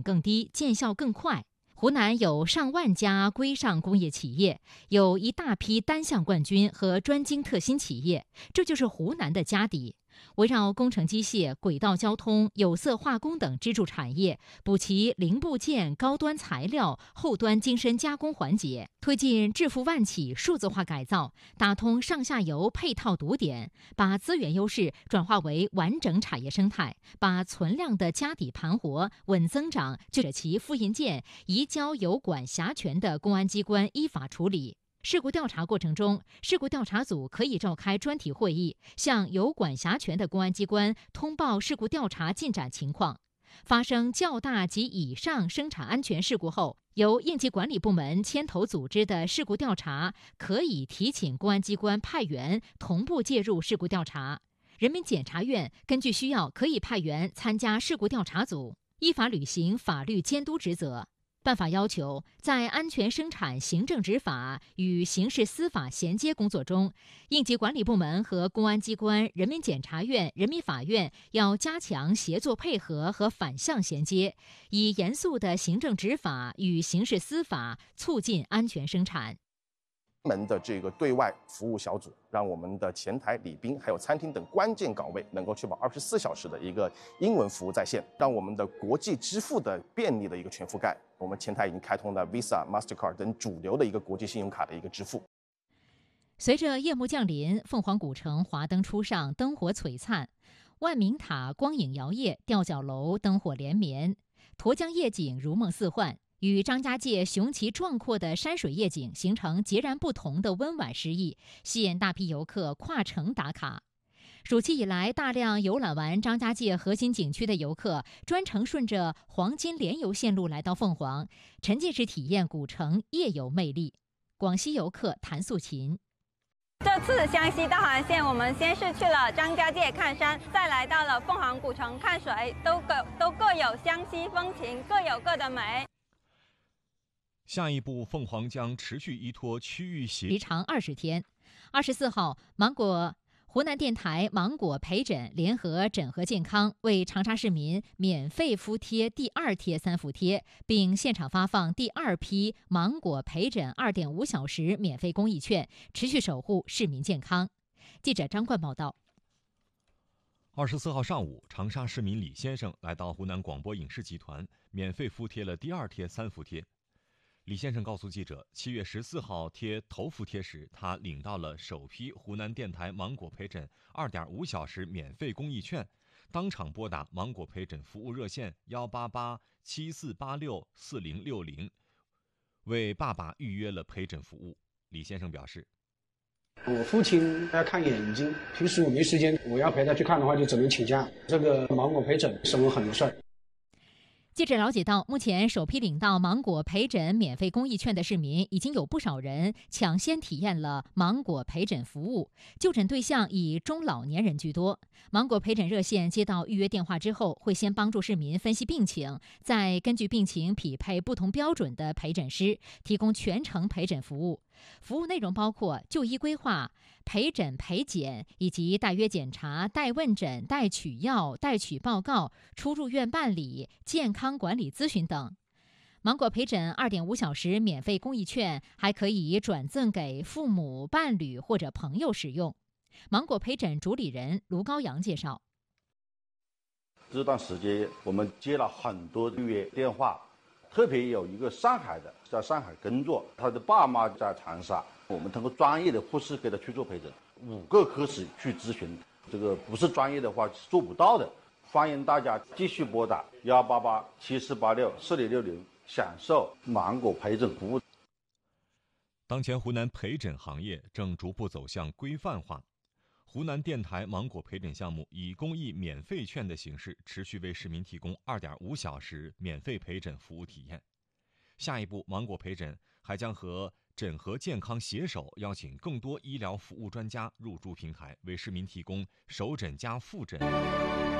更低，见效更快。湖南有上万家规上工业企业，有一大批单项冠军和专精特新企业，这就是湖南的家底。围绕工程机械、轨道交通、有色化工等支柱产业，补齐零部件、高端材料、后端精深加工环节，推进致富万企数字化改造，打通上下游配套堵点，把资源优势转化为完整产业生态，把存量的家底盘活、稳增长就着其复印件移交有管辖权的公安机关依法处理。事故调查过程中，事故调查组可以召开专题会议，向有管辖权的公安机关通报事故调查进展情况。发生较大及以上生产安全事故后，由应急管理部门牵头组织的事故调查，可以提请公安机关派员同步介入事故调查。人民检察院根据需要可以派员参加事故调查组，依法履行法律监督职责。办法要求，在安全生产行政执法与刑事司法衔接工作中，应急管理部门和公安机关、人民检察院、人民法院要加强协作配合和反向衔接，以严肃的行政执法与刑事司法促进安全生产。 门的这个对外服务小组，让我们的前台、礼宾还有餐厅等关键岗位能够确保24小时的一个英文服务在线，让我们的国际支付的便利的一个全覆盖。我们前台已经开通了 Visa、Mastercard 等主流的一个国际信用卡的一个支付。 随着夜幕降临，凤凰古城华灯初上，灯火璀璨，万明塔光影摇曳，吊脚楼灯火连绵，沱江夜景如梦似幻。与张家界雄奇壮阔的山水夜景形成截然不同的温婉诗意，吸引大批游客跨城打卡。暑期以来，大量游览完张家界核心景区的游客专程顺着黄金连游线路来到凤凰，沉浸式体验古城夜游魅力。广西游客谭素琴。 这次湘西大环线，我们先是去了张家界看山，再来到了凤凰古城看水，都各有湘西风情，各有各的美。 下一步，凤凰将持续依托区域协时长20天。24号，湖南电台芒果培诊联合诊和健康为长沙市民免费敷贴第2贴3伏贴，并现场发放第2批芒果培诊2.5小时免费公益券，持续守护市民健康。记者张冠报道。 24号上午，长沙市民李先生来到湖南广播影视集团，免费敷贴了第2贴3伏贴。李先生告诉记者，7月14号贴头伏贴时，他领到了首批湖南电台芒果培诊2.5小时免费公益券，当场拨打芒果培诊服务热线18874864060，为爸爸预约了培诊服务。李先生表示， 我父亲要看眼睛，平时我没时间，我要陪他去看的话，就只能请假。这个芒果培诊省了很多事儿。 记者了解到，目前首批领到芒果培诊免费公益券的市民，已经有不少人抢先体验了芒果培诊服务，就诊对象以中老年人居多。芒果培诊热线接到预约电话之后，会先帮助市民分析病情，再根据病情匹配不同标准的培诊师，提供全程培诊服务。服务内容包括就医规划、培诊培检以及代约检查、代问诊、代取药、代取报告、出入院办理、健康管理咨询等。芒果培诊2.5小时免费公益券还可以转赠给父母、伴侣或者朋友使用。芒果培诊主理人卢高阳介绍， 这段时间我们接了很多预约电话，特别有一个上海的，在上海工作，他的爸妈在长沙，我们通过专业的护士给他去做培诊，5个科室去咨询，这个不是专业的话是做不到的。欢迎大家继续拨打18874864060，享受芒果培诊服务。 当前湖南培诊行业正逐步走向规范化，湖南电台芒果培诊项目以公益免费券的形式，持续为市民提供2.5小时免费培诊服务体验。下一步，芒果培诊还将和诊和健康携手，邀请更多医疗服务专家入驻平台，为市民提供首诊加复诊。